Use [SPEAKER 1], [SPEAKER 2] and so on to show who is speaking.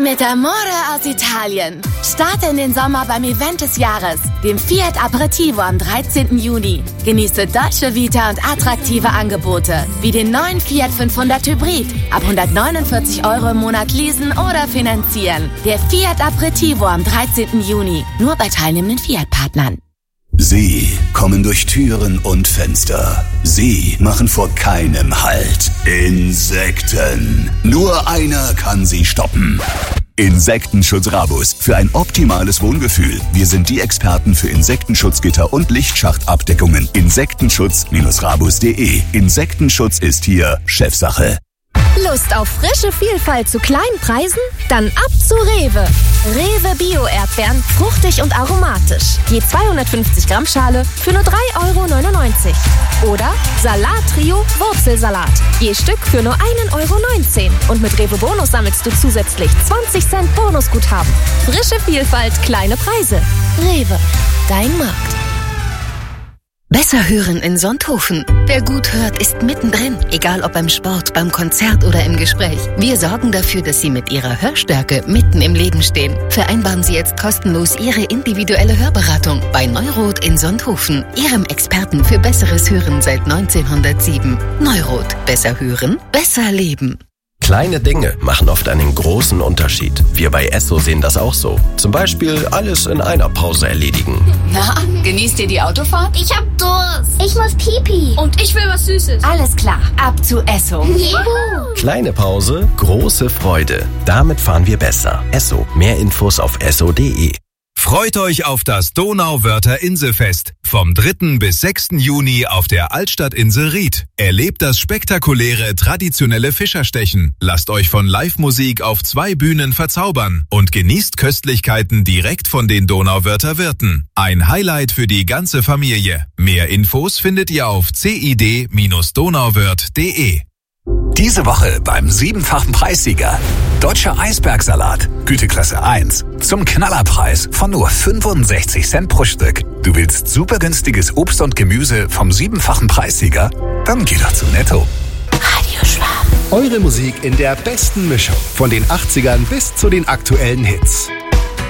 [SPEAKER 1] Mit Amore aus Italien. Starte in den Sommer beim Event des Jahres, dem Fiat Aperitivo am 13. Juni. Genieße Dolce Vita und attraktive Angebote, wie den neuen Fiat 500 Hybrid. Ab 149 € im Monat leasen oder finanzieren. Der Fiat Aperitivo am 13. Juni. Nur bei teilnehmenden Fiat-Partnern.
[SPEAKER 2] Sie kommen durch Türen und Fenster. Sie machen vor keinem Halt. Insekten. Nur einer kann sie stoppen. Insektenschutz Rabus. Für ein optimales Wohngefühl. Wir sind die Experten für Insektenschutzgitter und Lichtschachtabdeckungen. Insektenschutz-rabus.de. Insektenschutz ist hier Chefsache.
[SPEAKER 3] Lust auf frische Vielfalt zu kleinen Preisen? Dann ab zu Rewe. Rewe Bio-Erdbeeren, fruchtig und aromatisch. Je 250 Gramm Schale für nur 3,99 €. Oder Salat-Trio Wurzelsalat. Je Stück für nur 1,19 € Und mit Rewe Bonus sammelst du zusätzlich 20 Cent Bonusguthaben. Frische Vielfalt, kleine Preise. Rewe, dein Markt.
[SPEAKER 4] Besser hören in Sonthofen. Wer gut hört, ist mittendrin. Egal ob beim Sport, beim Konzert oder im Gespräch. Wir sorgen dafür, dass Sie mit Ihrer Hörstärke mitten im Leben stehen. Vereinbaren Sie jetzt kostenlos Ihre individuelle Hörberatung bei Neurot in Sonthofen. Ihrem Experten für besseres Hören seit 1907. Neurot. Besser hören, besser leben.
[SPEAKER 5] Kleine Dinge machen oft einen großen Unterschied. Wir bei Esso sehen das auch so. Zum Beispiel alles in einer Pause erledigen.
[SPEAKER 1] Na, genießt ihr die Autofahrt?
[SPEAKER 6] Ich hab Durst. Ich muss Pipi.
[SPEAKER 7] Und ich will was Süßes.
[SPEAKER 1] Alles klar, ab zu Esso.
[SPEAKER 6] Juhu.
[SPEAKER 5] Kleine Pause, große Freude. Damit fahren wir besser. Esso. Mehr Infos auf esso.de.
[SPEAKER 8] Freut euch auf das Donauwörter-Inselfest vom 3. bis 6. Juni auf der Altstadtinsel Ried. Erlebt das spektakuläre traditionelle Fischerstechen. Lasst euch von Live-Musik auf 2 Bühnen verzaubern und genießt Köstlichkeiten direkt von den Donauwörter Wirten. Ein Highlight für die ganze Familie. Mehr Infos findet ihr auf cid-donauwört.de.
[SPEAKER 2] Diese Woche beim 7-fachen Preissieger. Deutscher Eisbergsalat, Güteklasse 1. Zum Knallerpreis von nur 65 Cent pro Stück. Du willst super günstiges Obst und Gemüse vom 7-fachen Preissieger? Dann geh doch zu Netto.
[SPEAKER 1] Radio Schwab.
[SPEAKER 9] Eure Musik in der besten Mischung. Von den 80ern bis zu den aktuellen Hits.